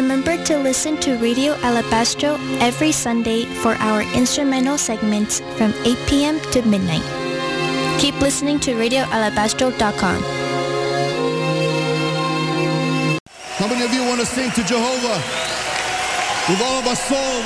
remember to listen to Radio Alabastro every Sunday for our instrumental segments from 8 p.m. to midnight. Keep listening to radioalabastro.com. How many of you want to sing to Jehovah with all of our soul?